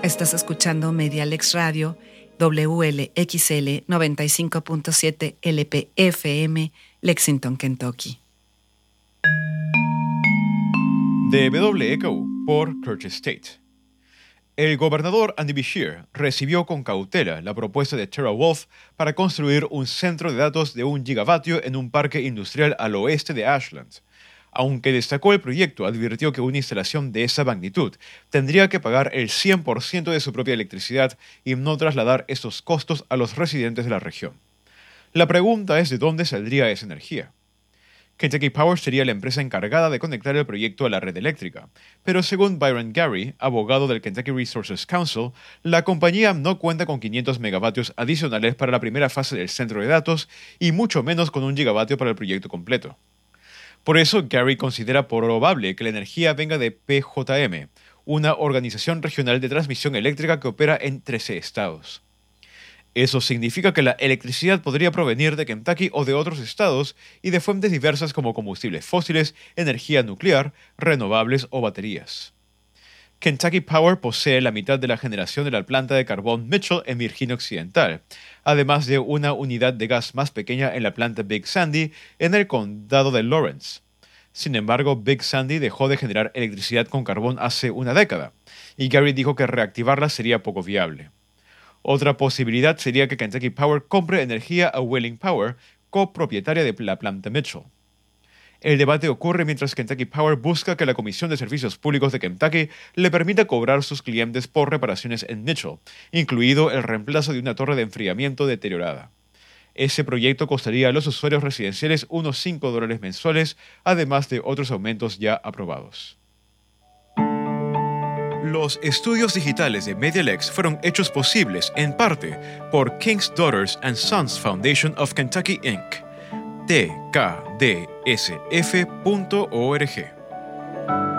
Estás escuchando Medialex Radio, WLXL 95.7 LPFM, Lexington, Kentucky. De WKU por Curtis State. El gobernador Andy Beshear recibió con cautela la propuesta de TeraWulf para construir un centro de datos de 1 gigavatio en un parque industrial al oeste de Ashland. Aunque destacó el proyecto, advirtió que una instalación de esa magnitud tendría que pagar el 100% de su propia electricidad y no trasladar esos costos a los residentes de la región. La pregunta es de dónde saldría esa energía. Kentucky Power sería la empresa encargada de conectar el proyecto a la red eléctrica, pero según Byron Gary, abogado del Kentucky Resources Council, la compañía no cuenta con 500 megavatios adicionales para la primera fase del centro de datos y mucho menos con 1 gigavatio para el proyecto completo. Por eso, Gary considera probable que la energía venga de PJM, una organización regional de transmisión eléctrica que opera en 13 estados. Eso significa que la electricidad podría provenir de Kentucky o de otros estados y de fuentes diversas como combustibles fósiles, energía nuclear, renovables o baterías. Kentucky Power posee la mitad de la generación de la planta de carbón Mitchell en Virginia Occidental, además de una unidad de gas más pequeña en la planta Big Sandy en el condado de Lawrence. Sin embargo, Big Sandy dejó de generar electricidad con carbón hace una década, y Gary dijo que reactivarla sería poco viable. Otra posibilidad sería que Kentucky Power compre energía a Wheeling Power, copropietaria de la planta Mitchell. El debate ocurre mientras Kentucky Power busca que la Comisión de Servicios Públicos de Kentucky le permita cobrar a sus clientes por reparaciones en Mitchell, incluido el reemplazo de una torre de enfriamiento deteriorada. Ese proyecto costaría a los usuarios residenciales unos $5 mensuales, además de otros aumentos ya aprobados. Los estudios digitales de Medialex fueron hechos posibles, en parte, por King's Daughters and Sons Foundation of Kentucky, Inc., tkdsf.org.